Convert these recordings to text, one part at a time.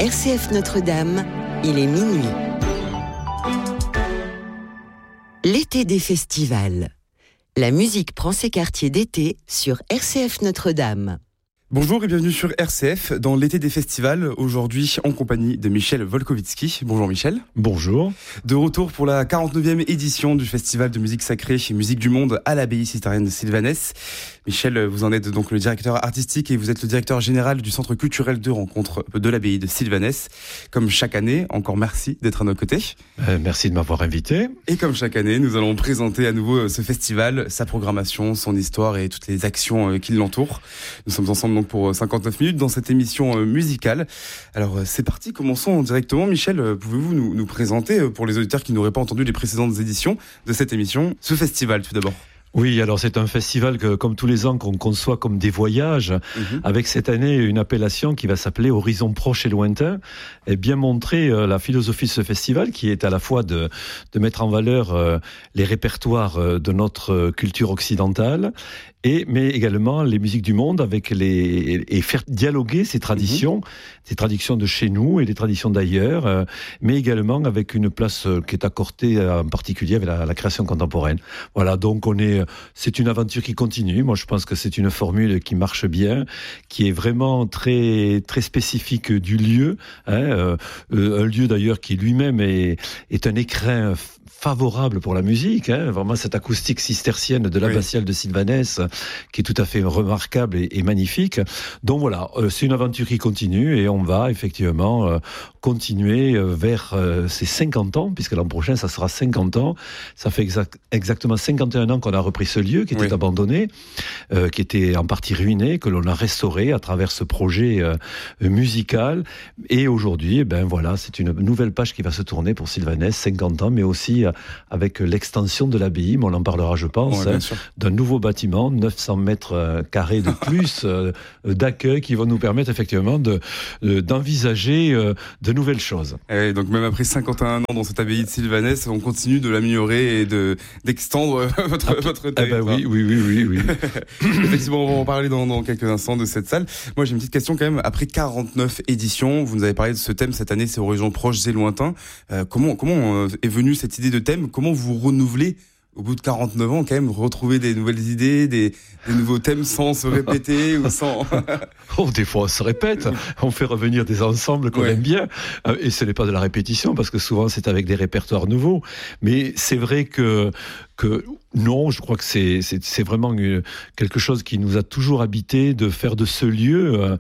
RCF Notre-Dame, il est minuit. L'été des festivals. La musique prend ses quartiers d'été sur RCF Notre-Dame. Bonjour et bienvenue sur RCF dans l'été des festivals, aujourd'hui en compagnie de Michel Volkowicki. Bonjour Michel. Bonjour. De retour pour la 49e édition du festival de musique sacrée et musique du monde à l'abbaye cistérienne de Sylvanès. Michel, vous en êtes donc le directeur artistique et vous êtes le directeur général du centre culturel de rencontre de l'abbaye de Sylvanès. Comme chaque année, encore merci d'être à nos côtés. Merci de m'avoir invité. Et comme chaque année, nous allons présenter à nouveau ce festival, sa programmation, son histoire et toutes les actions qui l'entourent. Nous sommes ensemble donc pour 59 minutes dans cette émission musicale. Alors c'est parti, commençons directement. Michel, pouvez-vous nous présenter, pour les auditeurs qui n'auraient pas entendu les précédentes éditions de cette émission, ce festival tout d'abord? Oui, alors c'est un festival que, comme tous les ans, qu'on conçoit comme des voyages, avec cette année une appellation qui va s'appeler Horizon proche et lointain, et bien montrer la philosophie de ce festival, qui est à la fois de mettre en valeur les répertoires de notre culture occidentale, mais également les musiques du monde, et faire dialoguer ces traditions de chez nous et les traditions d'ailleurs, mais également avec une place qui est accordée en particulier avec la création contemporaine. Voilà, donc c'est une aventure qui continue. Moi, je pense que c'est une formule qui marche bien, qui est vraiment très très spécifique du lieu, un lieu d'ailleurs qui lui-même est un écrin favorable pour la musique, vraiment cette acoustique cistercienne de l'abbatiale de Sylvanès qui est tout à fait remarquable et magnifique. Donc voilà, c'est une aventure qui continue et on va effectivement continuer vers ces 50 ans, puisque l'an prochain ça sera 50 ans. Ça fait exactement 51 ans qu'on a repris ce lieu qui était abandonné, qui était en partie ruiné, que l'on a restauré à travers ce projet musical. Et aujourd'hui, voilà, c'est une nouvelle page qui va se tourner pour Sylvanès, 50 ans, mais aussi avec l'extension de l'abbaye, mais on en parlera je pense, d'un nouveau bâtiment, 900 mètres carrés de plus d'accueil qui vont nous permettre effectivement d'envisager de nouvelles choses. Et donc même après 51 ans dans cette abbaye de Sylvanès, on continue de l'améliorer et d'extendre votre territoire. Oui. Effectivement, on va en parler dans quelques instants de cette salle. Moi j'ai une petite question quand même, après 49 éditions, vous nous avez parlé de ce thème cette année, c'est Horizons proches et lointains. Comment est venue cette idée de thème? Comment vous renouvelez au bout de 49 ans, quand même, retrouver des nouvelles idées, des nouveaux thèmes sans se répéter ou sans... Des fois, on se répète. On fait revenir des ensembles qu'on aime bien. Et ce n'est pas de la répétition, parce que souvent, c'est avec des répertoires nouveaux. Mais c'est vrai que non, je crois que c'est vraiment quelque chose qui nous a toujours habité, de faire de ce lieu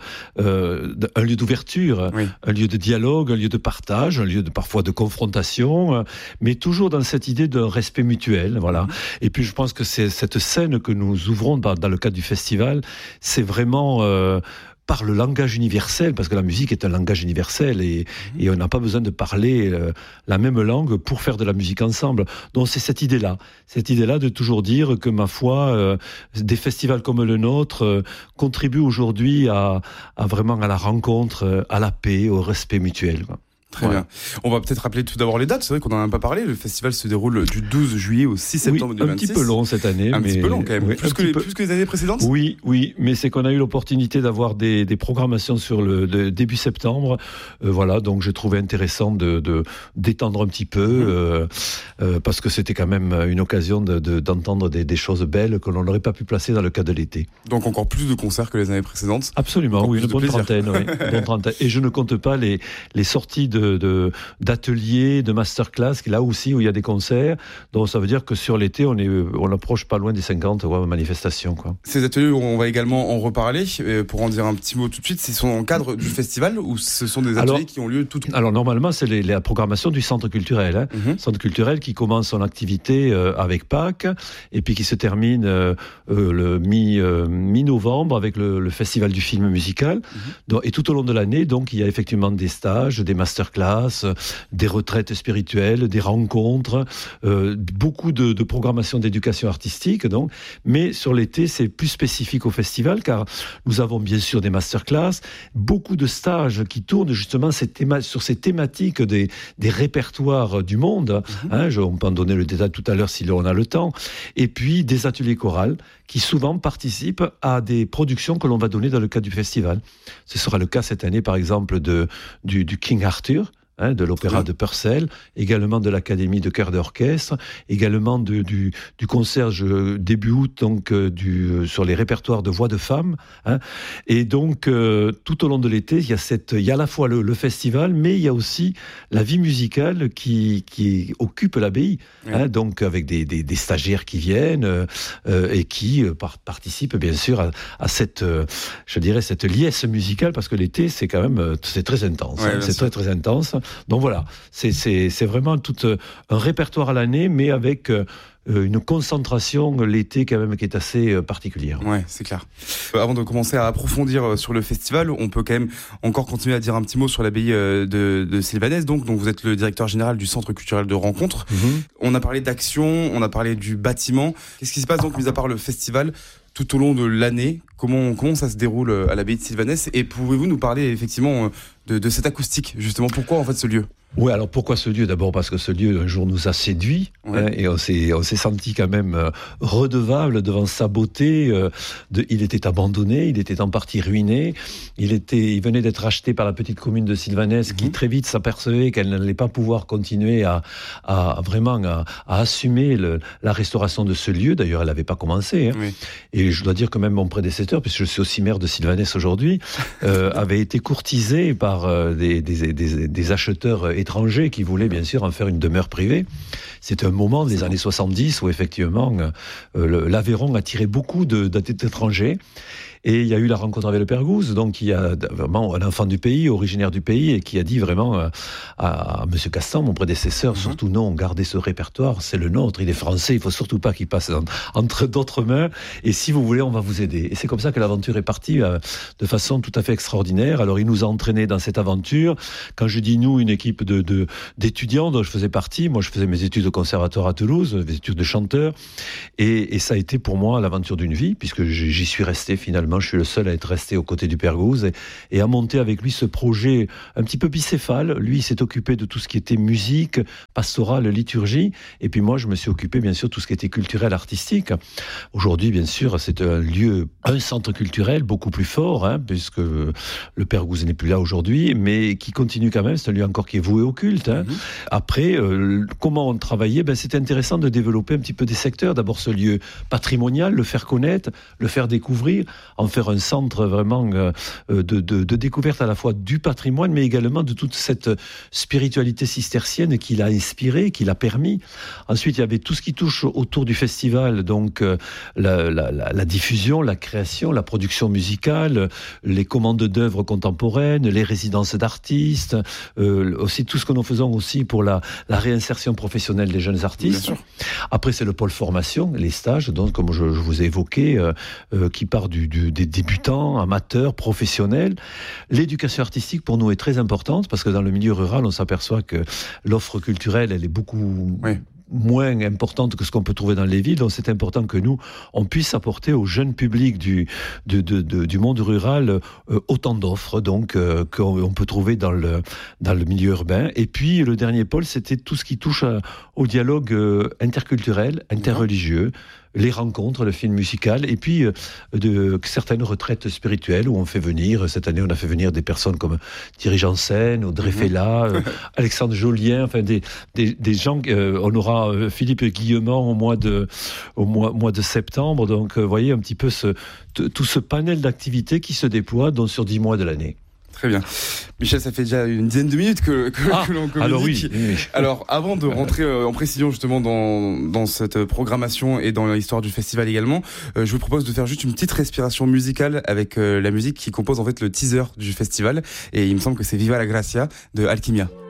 un lieu d'ouverture, un lieu de dialogue, un lieu de partage, un lieu parfois de confrontation, mais toujours dans cette idée de respect mutuel. Voilà. Et puis je pense que c'est cette scène que nous ouvrons dans le cadre du festival, c'est vraiment par le langage universel, parce que la musique est un langage universel et on n'a pas besoin de parler la même langue pour faire de la musique ensemble. Donc c'est cette idée-là de toujours dire que, ma foi, des festivals comme le nôtre contribuent aujourd'hui à vraiment à la rencontre, à la paix, au respect mutuel. Très bien. On va peut-être rappeler tout d'abord les dates. C'est vrai qu'on n'en a pas parlé. Le festival se déroule du 12 juillet au 6 septembre 2026. Un petit peu long cette année. Petit peu long quand même. Plus que les années précédentes. Oui. Mais c'est qu'on a eu l'opportunité d'avoir des programmations sur le début septembre. Voilà, donc j'ai trouvé intéressant d'étendre un petit peu parce que c'était quand même une occasion d'entendre des choses belles que l'on n'aurait pas pu placer dans le cadre de l'été. Donc encore plus de concerts que les années précédentes. Absolument, une bonne trentaine. Et je ne compte pas les sorties d'ateliers, de masterclass, là aussi où il y a des concerts. Donc ça veut dire que sur l'été, on approche pas loin des 50 manifestations. Ces ateliers, on va également en reparler. Pour en dire un petit mot tout de suite, ce sont en cadre du festival ou ce sont des ateliers qui ont lieu tout? Alors normalement, c'est la programmation du centre culturel. Centre culturel qui commence son activité avec Pâques et puis qui se termine le mi-novembre avec le festival du film musical. Et tout au long de l'année, donc, il y a effectivement des stages, des masterclass, masterclass, des retraites spirituelles, des rencontres, beaucoup de programmation d'éducation artistique. Donc, mais sur l'été, c'est plus spécifique au festival, car nous avons bien sûr des masterclass, beaucoup de stages qui tournent justement sur ces thématiques des répertoires du monde. On peut en donner le détail tout à l'heure si on a le temps. Et puis des ateliers chorales qui souvent participent à des productions que l'on va donner dans le cadre du festival. Ce sera le cas cette année, par exemple, du King Arthur, de l'opéra de Purcell, également de l'Académie de chœur d'orchestre, également du concert début août donc sur les répertoires de voix de femmes. Et donc tout au long de l'été, il y a à la fois le festival, mais il y a aussi la vie musicale qui occupe l'abbaye. Donc avec des stagiaires qui viennent et qui participent bien sûr à cette je dirais cette liesse musicale, parce que l'été c'est quand même c'est très intense. C'est très intense. Donc voilà, c'est vraiment tout un répertoire à l'année, mais avec une concentration l'été quand même qui est assez particulière. Ouais, c'est clair. Avant de commencer à approfondir sur le festival, on peut quand même encore continuer à dire un petit mot sur l'abbaye de Sylvanès. Donc vous êtes le directeur général du Centre culturel de rencontre. On a parlé d'action, on a parlé du bâtiment. Qu'est-ce qui se passe donc, mis à part le festival, tout au long de l'année? Comment ça se déroule à l'abbaye de Sylvanès? Et pouvez-vous nous parler effectivement de cette acoustique, justement? Pourquoi en fait ce lieu? Oui, alors pourquoi ce lieu? D'abord parce que ce lieu un jour nous a séduit, et on s'est senti quand même redevable devant sa beauté. Il était abandonné, il était en partie ruiné, il venait d'être acheté par la petite commune de Sylvanès, qui très vite s'apercevait qu'elle n'allait pas pouvoir continuer à assumer la restauration de ce lieu. D'ailleurs, elle n'avait pas commencé. Et je dois dire que même mon prédécesseur, puisque je suis aussi maire de Sylvanès aujourd'hui, avait été courtisé par des acheteurs étrangers qui voulaient bien sûr en faire une demeure privée. C'est un moment des années 70 où effectivement l'Aveyron attirait beaucoup d'étrangers. Et il y a eu la rencontre avec le Père Gouze, donc il y a vraiment un enfant du pays, originaire du pays, et qui a dit vraiment à M. Castan, mon prédécesseur, surtout non, gardez ce répertoire, c'est le nôtre, il est français, il faut surtout pas qu'il passe entre d'autres mains, et si vous voulez, on va vous aider. Et c'est comme ça que l'aventure est partie de façon tout à fait extraordinaire. Alors il nous a entraînés dans cette aventure. Quand je dis nous, une équipe d'étudiants dont je faisais partie, moi je faisais mes études au conservatoire à Toulouse, mes études de chanteur, et ça a été pour moi l'aventure d'une vie, puisque j'y suis resté finalement. Je suis le seul à être resté aux côtés du Père Gouze et à monter avec lui ce projet un petit peu bicéphale. Lui, il s'est occupé de tout ce qui était musique, pastorale, liturgie. Et puis moi, je me suis occupé, bien sûr, de tout ce qui était culturel, artistique. Aujourd'hui, bien sûr, c'est un centre culturel beaucoup plus fort, puisque le Père Gouze n'est plus là aujourd'hui, mais qui continue quand même. C'est un lieu encore qui est voué au culte. Après, comment on travaillait? C'était intéressant de développer un petit peu des secteurs. D'abord, ce lieu patrimonial, le faire connaître, le faire découvrir, en faire un centre vraiment de découverte à la fois du patrimoine, mais également de toute cette spiritualité cistercienne qui l'a inspiré, qui l'a permis. Ensuite, il y avait tout ce qui touche autour du festival, donc la diffusion, la création, la production musicale, les commandes d'œuvres contemporaines, les résidences d'artistes, aussi tout ce que nous faisons aussi pour la réinsertion professionnelle des jeunes artistes. Après, c'est le pôle formation, les stages, donc comme je vous ai évoqué, qui part des débutants, amateurs, professionnels. L'éducation artistique, pour nous, est très importante, parce que dans le milieu rural, on s'aperçoit que l'offre culturelle, elle est beaucoup moins importante que ce qu'on peut trouver dans les villes. Donc c'est important que nous, on puisse apporter au jeune public du monde rural autant d'offres donc qu'on peut trouver dans le milieu urbain. Et puis le dernier pôle, c'était tout ce qui touche au dialogue interculturel, interreligieux, les rencontres, le film musical, et puis de certaines retraites spirituelles où on fait venir, cette année on a fait venir des personnes comme Thierry Janssen, Audrey Fella, Alexandre Jolien, enfin des gens, on aura Philippe Guillemont au mois de septembre, donc vous voyez un petit peu tout ce panel d'activités qui se déploie sur 10 mois de l'année. Très bien. Michel, ça fait déjà une dizaine de minutes que l'on communique. Alors oui. Alors, avant de rentrer en précision justement dans cette programmation et dans l'histoire du festival également, je vous propose de faire juste une petite respiration musicale avec la musique qui compose en fait le teaser du festival. Et il me semble que c'est Viva la Gracia de Alchimia.